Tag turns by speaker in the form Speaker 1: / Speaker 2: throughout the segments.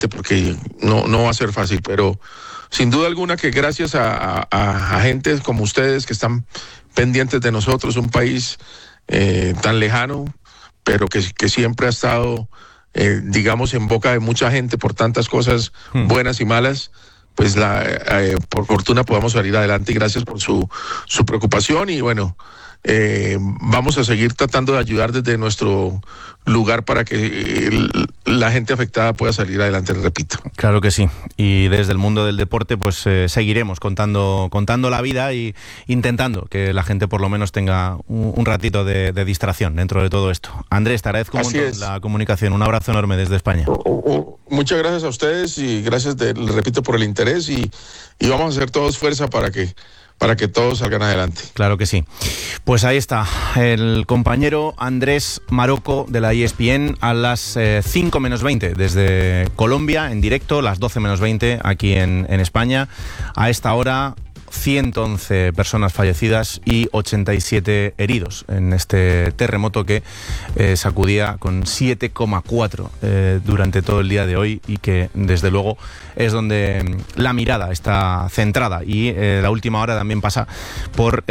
Speaker 1: porque no va a ser fácil, pero sin duda alguna que gracias a gente como ustedes que están pendientes de nosotros, un país tan lejano, pero que siempre ha estado, digamos, en boca de mucha gente por tantas cosas buenas y malas, pues por fortuna podamos salir adelante, y gracias por su preocupación. Y bueno, vamos a seguir tratando de ayudar desde nuestro lugar para que la gente afectada pueda salir adelante, repito.
Speaker 2: Claro que sí, y desde el mundo del deporte pues seguiremos contando la vida y intentando que la gente por lo menos tenga un ratito de distracción dentro de todo esto. Andrés, te agradezco un montón la comunicación, un abrazo enorme desde España.
Speaker 1: Muchas gracias a ustedes y gracias, repito, por el interés, y vamos a hacer todos fuerza para que todos salgan adelante.
Speaker 2: Claro que sí. Pues ahí está, el compañero Andrés Marocco de la ESPN a las 5 menos 20 desde Colombia, en directo, las 12 menos 20 aquí en España. A esta hora, 111 personas fallecidas y 87 heridos en este terremoto que sacudía con 7,4 durante todo el día de hoy, y que desde luego es donde la mirada está centrada. Y la última hora también pasa por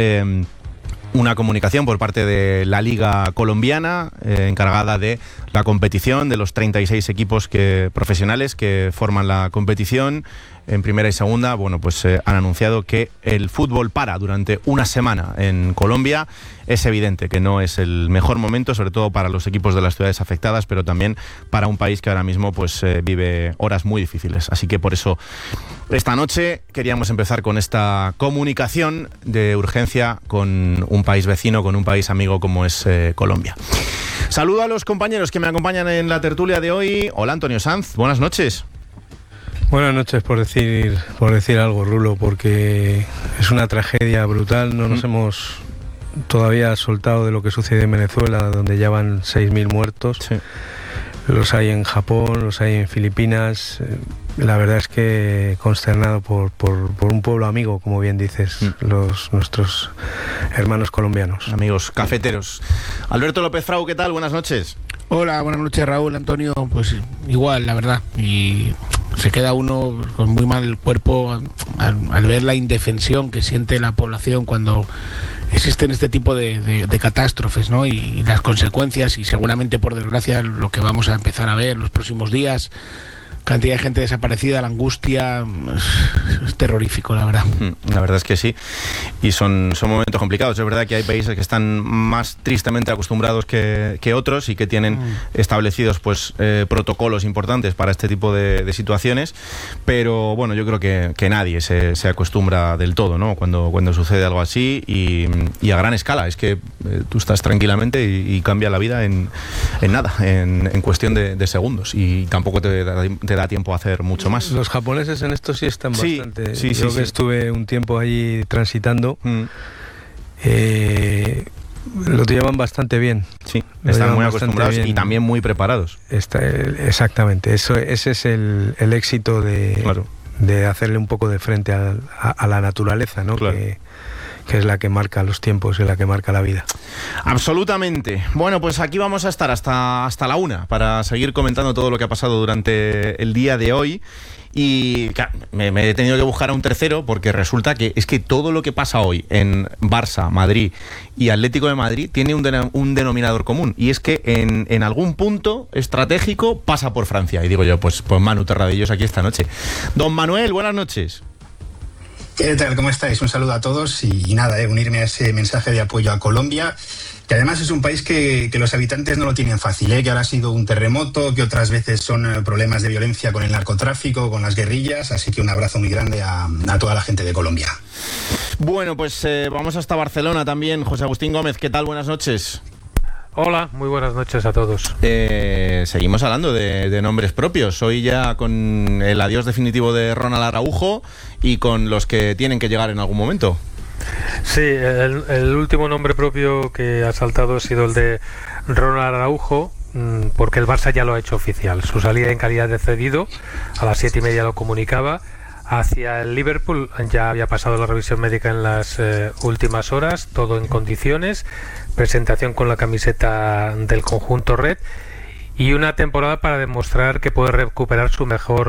Speaker 2: una comunicación por parte de la Liga Colombiana, encargada de la competición, de los 36 equipos profesionales que forman la competición en primera y segunda. Bueno, pues han anunciado que el fútbol para durante una semana en Colombia. Es evidente que no es el mejor momento, sobre todo para los equipos de las ciudades afectadas, pero también para un país que ahora mismo pues vive horas muy difíciles. Así que por eso esta noche queríamos empezar con esta comunicación de urgencia con un país vecino, con un país amigo como es Colombia. Saludo a los compañeros que me acompañan en la tertulia de hoy. Hola, Antonio Sanz, buenas noches.
Speaker 3: Buenas noches, por decir algo, Rulo, porque es una tragedia brutal. No nos hemos todavía soltado de lo que sucede en Venezuela, donde ya van 6.000 muertos. Sí. Los hay en Japón, los hay en Filipinas. La verdad es que consternado por un pueblo amigo, como bien dices, nuestros hermanos colombianos.
Speaker 2: Amigos cafeteros. Alberto López Frau, ¿qué tal? Buenas noches.
Speaker 4: Hola, buenas noches, Raúl, Antonio. Pues igual, la verdad. Y se queda uno con muy mal el cuerpo al ver la indefensión que siente la población cuando existen este tipo de catástrofes, ¿no? Y las consecuencias, y seguramente, por desgracia, lo que vamos a empezar a ver los próximos días, cantidad de gente desaparecida, la angustia, es terrorífico, la verdad.
Speaker 2: La verdad es que sí, y son momentos complicados. Es verdad que hay países que están más tristemente acostumbrados que otros, y que tienen establecidos pues protocolos importantes para este tipo de situaciones, pero bueno, yo creo que nadie se acostumbra del todo, ¿no? Cuando sucede algo así, y a gran escala. Es que tú estás tranquilamente y cambia la vida en nada, en cuestión de segundos, y tampoco te da tiempo a hacer mucho más.
Speaker 3: Los japoneses en esto sí están bastante.
Speaker 2: Sí,
Speaker 3: yo que estuve un tiempo allí transitando, lo llevan bastante bien.
Speaker 2: Sí, están muy acostumbrados y también muy preparados.
Speaker 3: Exactamente, ese es el éxito de hacerle un poco de frente a la naturaleza, ¿no? Claro. Que es la que marca los tiempos, es la que marca la vida.
Speaker 2: Absolutamente. Bueno, pues aquí vamos a estar hasta la 1 para seguir comentando todo lo que ha pasado durante el día de hoy. Y claro, me he tenido que buscar a un tercero, porque resulta que es que todo lo que pasa hoy en Barça, Madrid y Atlético de Madrid tiene un denominador común, y es que en algún punto estratégico pasa por Francia. Y digo yo, pues Manu Terradellos aquí esta noche. Don Manuel, buenas noches.
Speaker 5: ¿Qué tal? ¿Cómo estáis? Un saludo a todos y nada, unirme a ese mensaje de apoyo a Colombia, que además es un país que los habitantes no lo tienen fácil, que ahora ha sido un terremoto, que otras veces son problemas de violencia con el narcotráfico, con las guerrillas, así que un abrazo muy grande a toda la gente de Colombia.
Speaker 2: Bueno, pues vamos hasta Barcelona también. José Agustín Gómez, ¿qué tal? Buenas noches.
Speaker 6: Hola, muy buenas noches a todos.
Speaker 2: Seguimos hablando de nombres propios. Hoy ya con el adiós definitivo de Ronald Araujo y con los que tienen que llegar en algún momento.
Speaker 6: Sí, el último nombre propio que ha saltado ha sido el de Ronald Araujo, porque el Barça ya lo ha hecho oficial. Su salida en calidad de cedido, a las 7:30 lo comunicaba, hacia el Liverpool. Ya había pasado la revisión médica en las últimas horas, todo en condiciones, presentación con la camiseta del conjunto red, y una temporada para demostrar que puede recuperar su mejor